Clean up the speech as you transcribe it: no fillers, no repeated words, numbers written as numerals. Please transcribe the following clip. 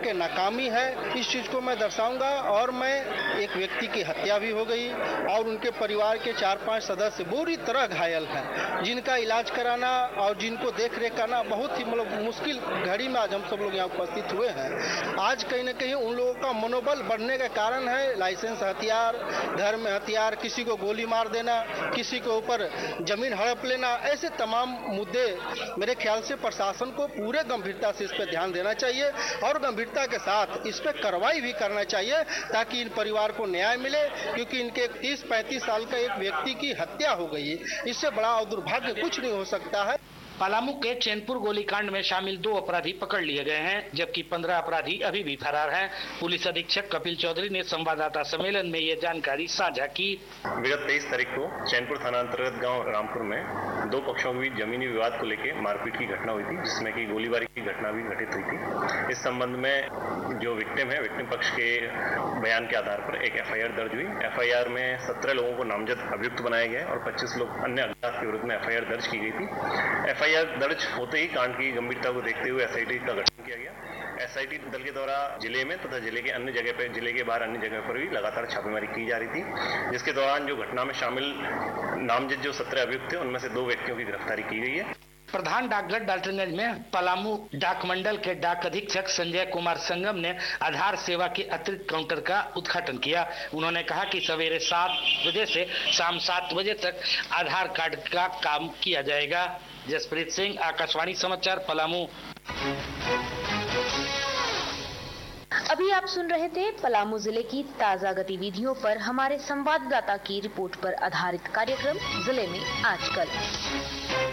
के नाकामी है, इस चीज को मैं दर्शाऊंगा। और मैं एक व्यक्ति की हत्या भी हो गई और उनके परिवार के 4-5 सदस्य बुरी तरह घायल हैं, जिनका इलाज कराना और जिनको देख रेख करना बहुत ही मुश्किल घड़ी में आज हम सब लोग यहाँ उपस्थित हुए हैं। आज कहीं न कहीं उन लोगों का मनोबल बढ़ने का कारण है लाइसेंस हथियार, घर में हथियार, किसी को गोली मार देना, किसी के ऊपर जमीन हड़प लेना, ऐसे तमाम मुद्दे मेरे ख्याल से प्रशासन को पूरे गंभीरता से इस पर ध्यान देना चाहिए और गंभीरता के साथ इस पर कार्रवाई भी करना चाहिए ताकि इन परिवार को न्याय मिले, क्योंकि इनके 30-35 साल का एक व्यक्ति की हत्या हो गई है। इससे बड़ा और दुर्भाग्य कुछ नहीं हो सकता है। पलामू के चैनपुर गोलीकांड में शामिल 2 अपराधी पकड़ लिए गए हैं, जबकि 15 अपराधी अभी भी फरार हैं। पुलिस अधीक्षक कपिल चौधरी ने संवाददाता सम्मेलन में ये जानकारी साझा की। विगत 23 तारीख को चैनपुर थाना अंतर्गत गांव रामपुर में 2 पक्षों के बीच जमीनी विवाद को लेकर मारपीट की घटना हुई थी, जिसमें कि गोलीबारी की घटना भी घटित हुई थी। इस संबंध में जो विक्टिम है, विक्टिम पक्ष के बयान के आधार पर एक FIR दर्ज हुई। FIR में 17 लोगों को नामजद अभियुक्त बनाया गया और 25 लोग अन्य अज्ञात के विरुद्ध में FIR दर्ज की गई थी। FIR दर्ज होते ही कांड की गंभीरता को देखते हुए SIT का गठन किया गया। SIT दल के द्वारा जिले में तथा जिले के अन्य जगह पर, जिले के बाहर अन्य जगह पर भी लगातार छापेमारी की जा रही थी, जिसके दौरान जो घटना में शामिल नामजद जो 17 अभियुक्त थे, उनमें से 2 व्यक्तियों की गिरफ्तारी की गई है। प्रधान डाकघर डाल्टनगंज में पलामू डाक मंडल के डाक अधीक्षक संजय कुमार संगम ने आधार सेवा के अतिरिक्त काउंटर का उद्घाटन किया। उन्होंने कहा कि सवेरे 7 बजे से शाम 7 बजे तक आधार कार्ड का काम किया जाएगा। जसप्रीत सिंह, आकाशवाणी समाचार, पलामू। अभी आप सुन रहे थे पलामू जिले की ताजा गतिविधियों पर हमारे संवाददाता की रिपोर्ट पर आधारित कार्यक्रम जिले में आजकल।